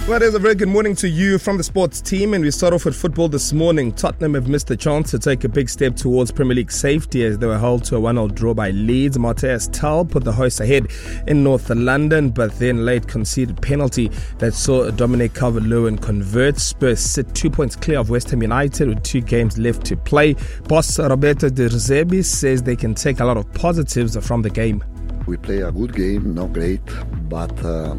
Well, there's a very good morning to you from the sports team, and we start off with football this morning. Tottenham have missed the chance to take a big step towards Premier League safety as they were held to a 1-0 draw by Leeds. Matthias Tel put the hosts ahead in North London, but then late conceded penalty that saw Dominic Calvert-Lewin convert. Spurs sit 2 points clear of West Ham United with 2 games left to play. Boss Roberto De Zerbi says they can take a lot of positives from the game. We play a good game, not great, but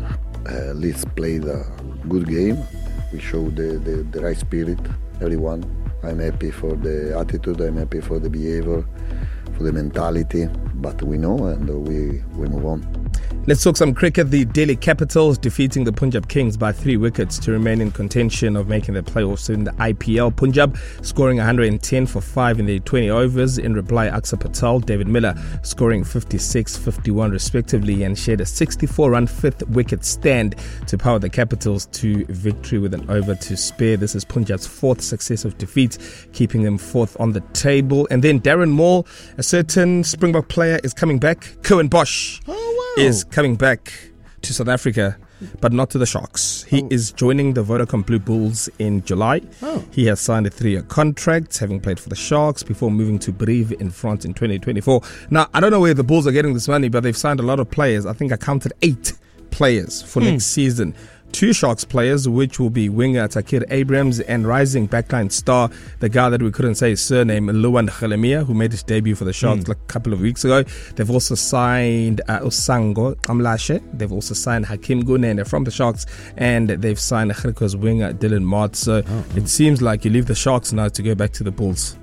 Leeds played a good game. We showed the right spirit, everyone. I'm happy for the attitude, I'm happy for the behavior, for the mentality, but we know and we move on. Let's talk some cricket. The Delhi Capitals defeating the Punjab Kings by 3 wickets to remain in contention of making the playoffs in the IPL. Punjab scoring 110 for 5 in the 20 overs. In reply, Akshar Patel, David Miller scoring 56, 51 respectively, and shared a 64-run 5th wicket stand to power the Capitals to victory with an over to spare. This is Punjab's 4th successive defeat, keeping them 4th on the table. And then Darren Moore, a certain Springbok player, is coming back. Curwin Bosch is coming back to South Africa, but not to the Sharks. He is joining the Vodacom Blue Bulls in July. He has signed a 3-year contract, having played for the Sharks before moving to Brive in France in 2024. Now, I don't know where the Bulls are getting this money, but they've signed a lot of players. I think I counted 8 players for next season. 2 Sharks players, which will be winger Takir Abrams and rising backline star, the guy that we couldn't say his surname, Luan Khalemia, who made his debut for the Sharks like a couple of weeks ago. They've also signed Usango Amlashe. They've also signed Hakim Gunene from the Sharks, and they've signed Griquas winger Dylan Mart. So it seems like you leave the Sharks now to go back to the Bulls.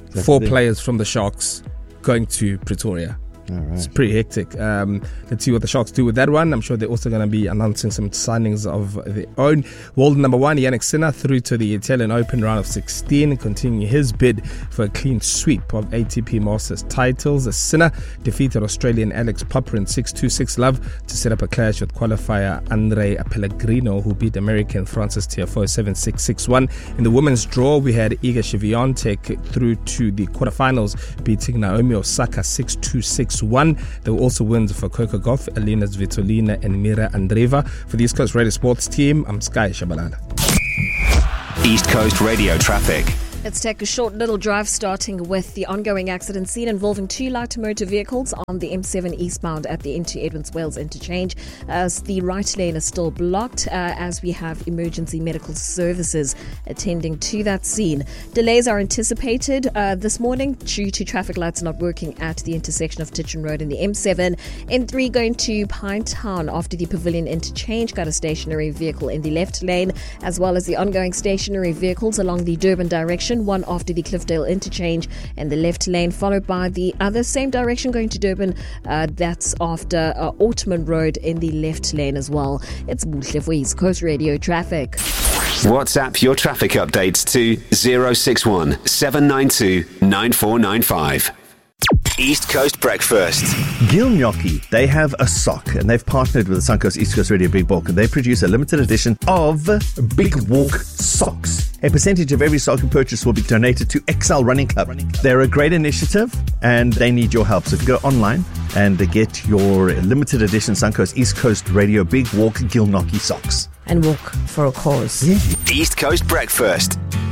4 players from the Sharks going to Pretoria. Right. It's pretty hectic. Let's see what the Sharks do with that one. I'm sure they're also going to be announcing some signings of their own. World number 1, Yannick Sinner, through to the Italian Open round of 16, continuing his bid for a clean sweep of ATP Masters titles. Sinner defeated Australian Alex Popper in 6-2, 6-love to set up a clash with qualifier Andre Pellegrino, who beat American Francis Tiafoe 7-6, 6-1. In the women's draw, we had Iga Swiatek through to the quarterfinals, beating Naomi Osaka 6-2, 6-1. There were also wins for Coco Gauff, Elena Svitolina and Mira Andreeva. For the East Coast Radio Sports team, I'm Sky Shabalala. East Coast Radio traffic. Let's take a short little drive, starting with the ongoing accident scene involving 2 light motor vehicles on the M7 eastbound at the Into Edmonds Wales interchange, as the right lane is still blocked as we have emergency medical services attending to that scene. Delays are anticipated this morning due to traffic lights not working at the intersection of Titchin Road and the M7. M3 going to Pinetown after the Pavilion interchange, got a stationary vehicle in the left lane, as well as the ongoing stationary vehicles along the Durban direction, one after the Cliffdale interchange and the left lane, followed by the other same direction going to Durban. That's after Ottoman Road in the left lane as well. It's Buhle for East Coast Radio traffic. WhatsApp your traffic updates to 061 792 9495. East Coast Breakfast. Gil Gnocchi, they have a sock, and they've partnered with the Suncoast East Coast Radio Big Walk, and they produce a limited edition of Big Walk socks. A percentage of every sock you purchase will be donated to XL Running Club. They're a great initiative, and they need your help. So if you go online and get your limited edition Suncoast East Coast Radio Big Walk Gil Gnocchi socks. And walk for a cause. Yeah. East Coast Breakfast.